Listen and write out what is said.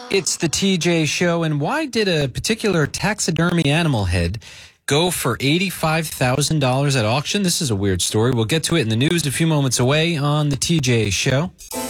It's the TJ Show, and why did a particular taxidermy animal head go for $85,000 at auction? This is a weird story. We'll get to it in the news a few moments away on the TJ Show.